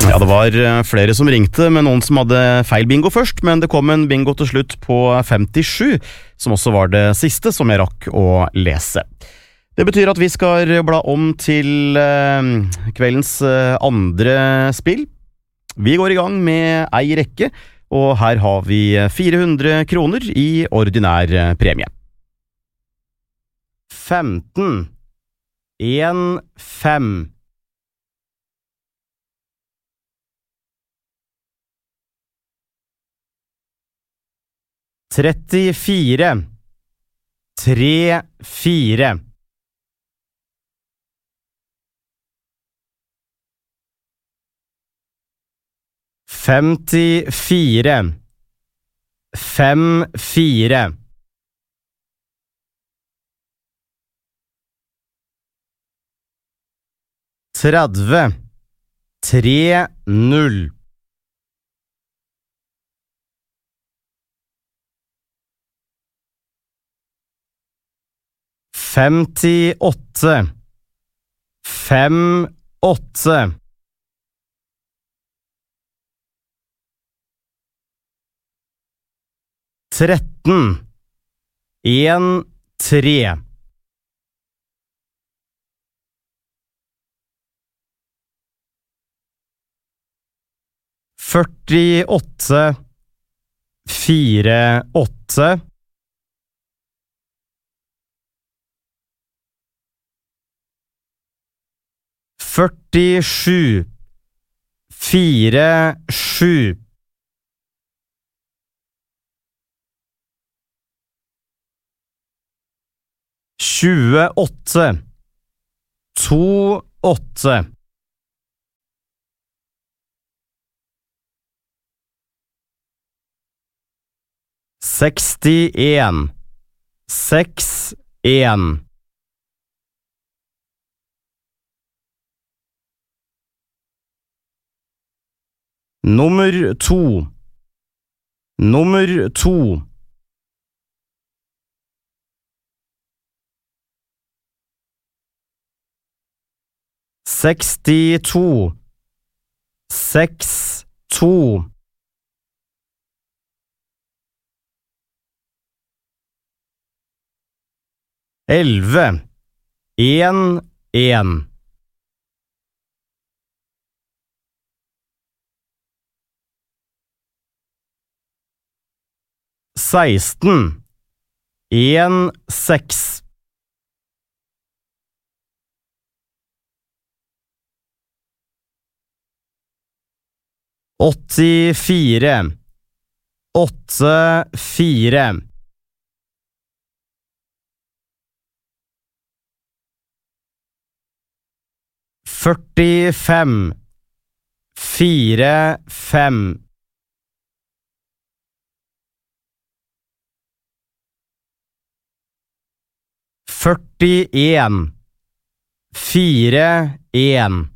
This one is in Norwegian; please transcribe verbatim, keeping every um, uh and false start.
Ja, det var eh, flere som ringte, med noen som hadde feil bingo først, men det kom en bingo til slutt på femtisju, som også var det siste som jeg rakk å lese. Det betyr at vi skal bla om til eh, kveldens eh, andre spill. Vi går i gang med ei rekke, og her har vi fire hundre kroner i ordinær eh, premie. femten, en, fem. trettifire, tre, fire. Femtifire, fem, fire. Tredve, tre, null. Femtiåtte, fem, åtte. Tretten, en, tre. Førtiåtte, fire, åtte. Førtisju, fire, sju. Tjueåtte, to, åtte. Sekstien, seks, en. Nummer to. Nummer to. Sekstito, seks, to. Elve, en, en. Seksten, en, seks. Åttifire, åtte, fire. Førtifem, fire, fem. Førtien, fire, en.